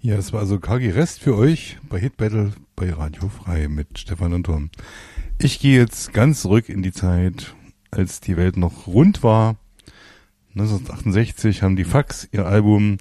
Ja, das war also KG Rest für euch bei Hit Battle bei Radio Frei mit Stefan und Tom. Ich gehe jetzt ganz zurück in die Zeit, als die Welt noch rund war. 1968 haben die Fax ihr Album